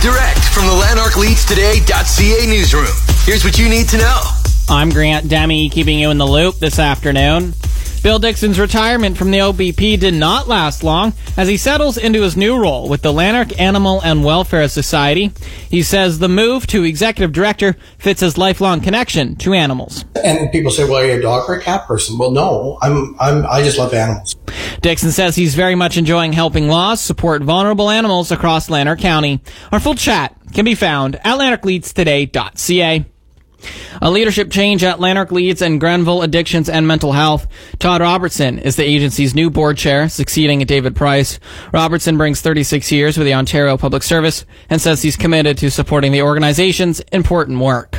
direct from the LanarkLeadsToday.ca newsroom. Here's what you need to know. I'm Grant Demi, keeping you in the loop this afternoon. Bill Dixon's retirement from the OBP did not last long as he settles into his new role with the Lanark Animal and Welfare Society. He says the move to executive director fits his lifelong connection to animals. And people say, well, are you a dog or a cat person? Well, no, I just love animals. Dixon says he's very much enjoying helping laws support vulnerable animals across Lanark County. Our full chat can be found at LanarkLeadsToday.ca. A leadership change at Lanark Leads and Grenville Addictions and Mental Health. Todd Robertson is the agency's new board chair, succeeding David Price. Robertson brings 36 years with the Ontario Public Service and says he's committed to supporting the organization's important work.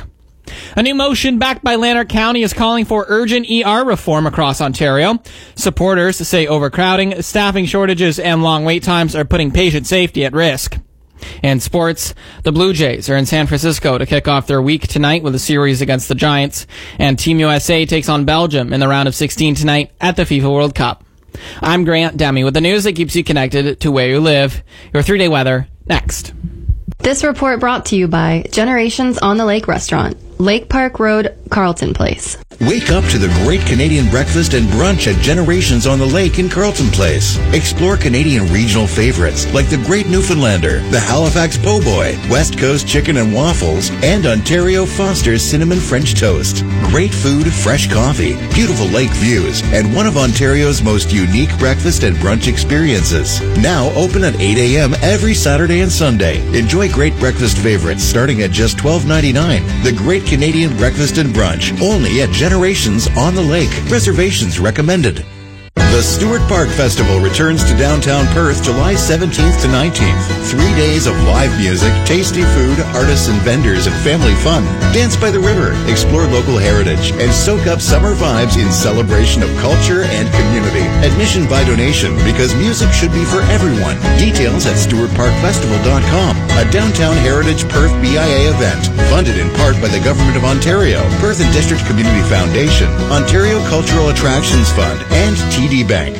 A new motion backed by Lanark County is calling for urgent ER reform across Ontario. Supporters say overcrowding, staffing shortages, and long wait times are putting patient safety at risk. In sports, the Blue Jays are in San Francisco to kick off their week tonight with a series against the Giants, and Team USA takes on Belgium in the round of 16 tonight at the FIFA World Cup. I'm Grant Demi with the news that keeps you connected to where you live. Your 3-day weather next. This report brought to you by Generations on the Lake Restaurant, Lake Park Road, Carlton Place. Wake up to the great Canadian breakfast and brunch at Generations on the Lake in Carlton Place. Explore Canadian regional favorites like the Great Newfoundlander, the Halifax Po' Boy, West Coast Chicken and Waffles, and Ontario Foster's Cinnamon French Toast. Great food, fresh coffee, beautiful lake views, and one of Ontario's most unique breakfast and brunch experiences. Now open at 8 a.m. every Saturday and Sunday. Enjoy great breakfast favorites starting at just $12.99. The Great Canadian Breakfast and Brunch, only at Generations on the Lake. Reservations recommended. The Stewart Park Festival returns to downtown Perth July 17th to 19th. 3 days of live music, tasty food, artists and vendors, and family fun. Dance by the river, explore local heritage, and soak up summer vibes in celebration of culture and community. Admission by donation because music should be for everyone. Details at stewartparkfestival.com. A Downtown Heritage Perth BIA event, funded in part by the Government of Ontario, Perth and District Community Foundation, Ontario Cultural Attractions Fund, and TD Bank.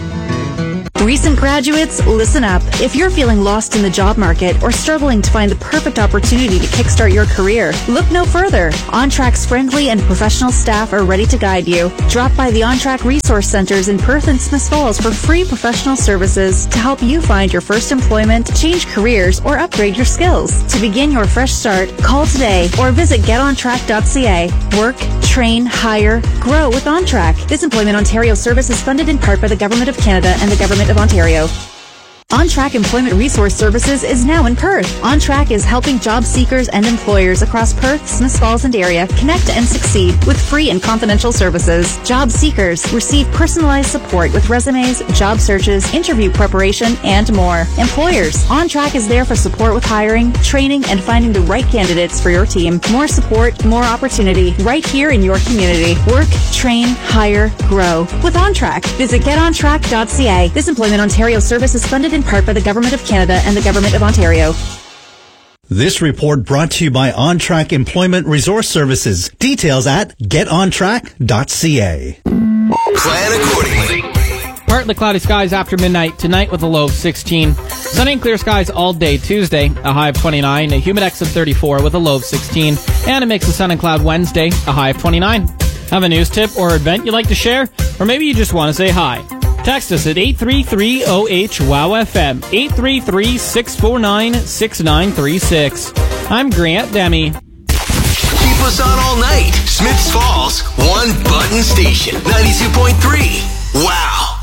Recent graduates, listen up. If you're feeling lost in the job market or struggling to find the perfect opportunity to kickstart your career, look no further. OnTrack's friendly and professional staff are ready to guide you. Drop by the OnTrack Resource Centers in Perth and Smiths Falls for free professional services to help you find your first employment, change careers, or upgrade your skills. To begin your fresh start, call today or visit getontrack.ca. Work, train, hire, grow with OnTrack. This Employment Ontario service is funded in part by the Government of Canada and the Government of Ontario. OnTrack Employment Resource Services is now in Perth. OnTrack is helping job seekers and employers across Perth, Smiths Falls, and area connect and succeed with free and confidential services. Job seekers receive personalized support with resumes, job searches, interview preparation, and more. Employers, OnTrack is there for support with hiring, training, and finding the right candidates for your team. More support, more opportunity, right here in your community. Work, train, hire, grow with OnTrack. Visit getontrack.ca. This Employment Ontario service is funded in part by the Government of Canada and the Government of Ontario. This report brought to you by OnTrack Employment Resource Services. Details at getontrack.ca. Plan accordingly. Partly cloudy skies after midnight tonight with a low of 16. Sunny and clear skies all day Tuesday, a high of 29, a humidex of 34 with a low of 16, and a mix of sun and cloud Wednesday, a high of 29. Have a news tip or event you'd like to share? Or maybe you just want to say hi. Text us at 833-OH-WOW-FM, 833-649-6936. I'm Grant Demi. Keep us on all night. Smiths Falls, one button station, 92.3. Wow.